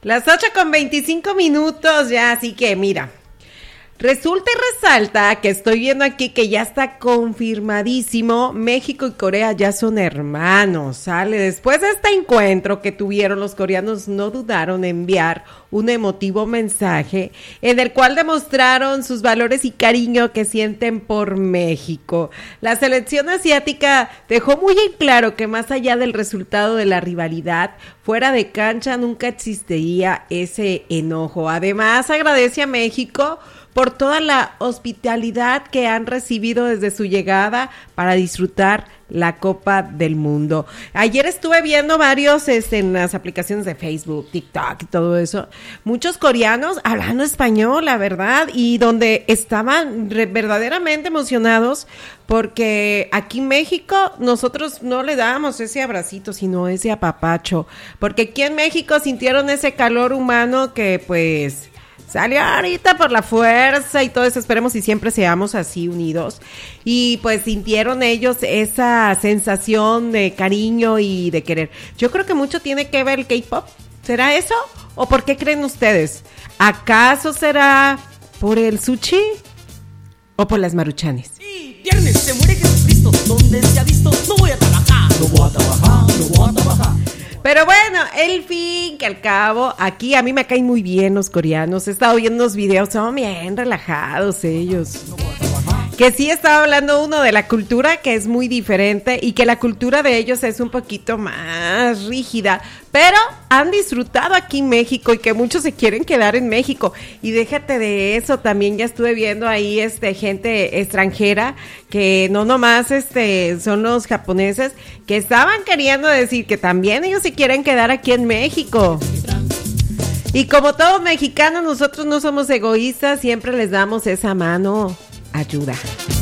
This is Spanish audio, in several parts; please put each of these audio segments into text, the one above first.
Las 8:25 ya, así que mira. Resulta y resalta que estoy viendo aquí que ya está confirmadísimo, México y Corea ya son hermanos, ¿sale? Después de este encuentro que tuvieron, los coreanos no dudaron en enviar un emotivo mensaje en el cual demostraron sus valores y cariño que sienten por México. La selección asiática dejó muy en claro que más allá del resultado de la rivalidad, fuera de cancha nunca existiría ese enojo. Además, agradece a México por toda la hospitalidad que han recibido desde su llegada para disfrutar la Copa del Mundo. Ayer estuve viendo varios en las aplicaciones de Facebook, TikTok y todo eso, muchos coreanos hablando español, la verdad, y donde estaban verdaderamente emocionados porque aquí en México nosotros no le dábamos ese abracito, sino ese apapacho, porque aquí en México sintieron ese calor humano que pues salió ahorita por la fuerza y todo eso, esperemos y siempre seamos así unidos. Y pues sintieron ellos esa sensación de cariño y de querer. Yo creo que mucho tiene que ver el K-pop. ¿Será eso? ¿O por qué creen ustedes? ¿Acaso será por el sushi? ¿O por las maruchanes? Sí, viernes se muere Jesucristo. ¿Dónde se ha visto? No voy a trabajar. No voy a trabajar, no voy a trabajar. Pero bueno, el fin que al cabo, aquí a mí me caen muy bien los coreanos. He estado viendo unos videos, son bien relajados ellos. Que sí estaba hablando uno de la cultura que es muy diferente y que la cultura de ellos es un poquito más rígida, pero han disfrutado aquí en México y que muchos se quieren quedar en México. Y déjate de eso, también ya estuve viendo ahí gente extranjera que no nomás son los japoneses que estaban queriendo decir que también ellos se quieren quedar aquí en México. Y como todos mexicanos, nosotros no somos egoístas, siempre les damos esa mano. Ayuda.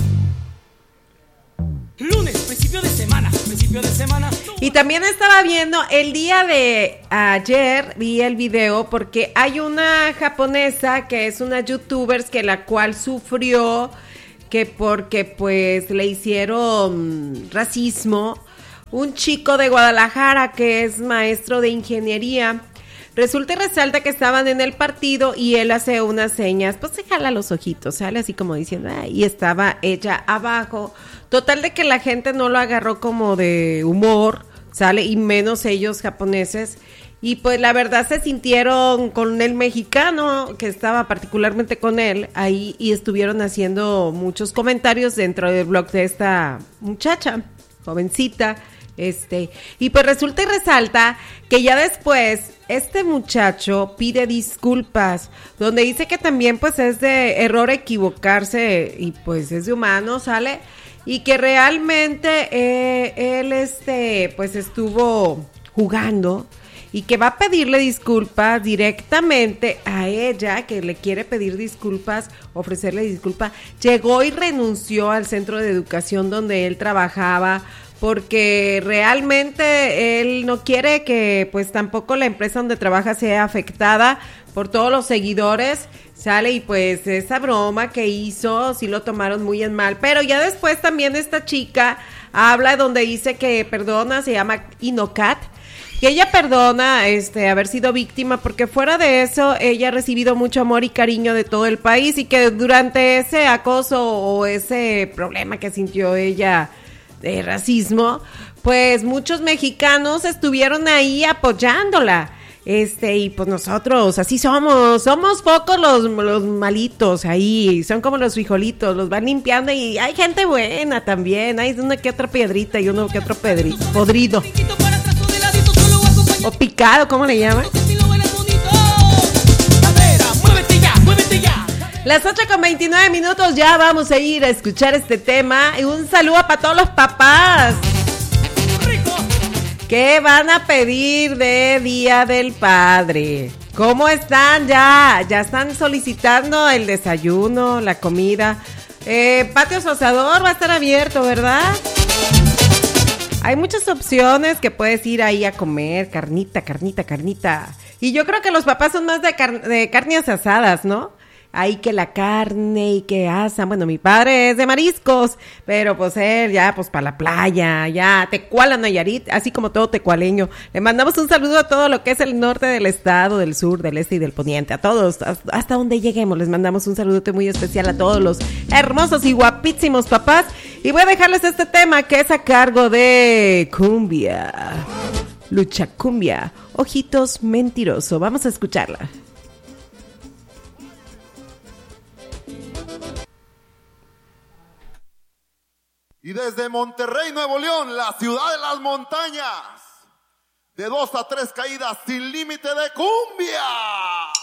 Lunes, principio de semana. Y también estaba viendo el día de ayer, vi el video porque hay una japonesa que es una youtuber que la cual sufrió que porque pues le hicieron racismo, un chico de Guadalajara que es maestro de ingeniería. Resulta y resalta que estaban en el partido y él hace unas señas, pues se jala los ojitos, sale así como diciendo, y estaba ella abajo. Total de que la gente no lo agarró como de humor, sale, y menos ellos japoneses. Y pues la verdad se sintieron con el mexicano, que estaba particularmente con él, ahí, y estuvieron haciendo muchos comentarios dentro del blog de esta muchacha, jovencita. Y pues resulta y resalta que ya después este muchacho pide disculpas, donde dice que también pues es de error equivocarse y pues es de humano, ¿sale? Y que realmente él pues estuvo jugando y que va a pedirle disculpas directamente a ella, que le quiere pedir disculpas, ofrecerle disculpas. Llegó y renunció al centro de educación donde él trabajaba, porque realmente él no quiere que pues tampoco la empresa donde trabaja sea afectada por todos los seguidores, sale, y pues esa broma que hizo sí lo tomaron muy en mal, pero ya después también esta chica habla donde dice que perdona, se llama Inocat, que ella perdona haber sido víctima, porque fuera de eso ella ha recibido mucho amor y cariño de todo el país, y que durante ese acoso o ese problema que sintió ella de racismo, pues muchos mexicanos estuvieron ahí apoyándola, y pues nosotros así somos pocos los malitos ahí, son como los frijolitos, los van limpiando y hay gente buena también, hay una que otra piedrita y uno que otro podrido o picado, ¿cómo le llaman? Las 8:29 ya vamos a ir a escuchar este tema. Y un saludo para todos los papás que van a pedir de Día del Padre. ¿Cómo están ya? Ya están solicitando el desayuno, la comida. Patio Asador va a estar abierto, ¿verdad? Hay muchas opciones que puedes ir ahí a comer. Carnita. Y yo creo que los papás son más de carnes asadas, ¿no? ahí que la carne y que asan. Bueno, mi padre es de mariscos, pero pues él ya pues para la playa, ya Tecuala, Nayarit, así como todo tecualeño. Le mandamos un saludo a todo lo que es el norte del estado, del sur, del este y del poniente, a todos, hasta donde lleguemos. Les mandamos un saludote muy especial a todos los hermosos y guapísimos papás. Y voy a dejarles este tema que es a cargo de Cumbia, Lucha Cumbia, Ojitos Mentiroso. Vamos a escucharla. Y desde Monterrey, Nuevo León, la ciudad de las montañas, de 2 a 3 caídas sin límite de cumbia.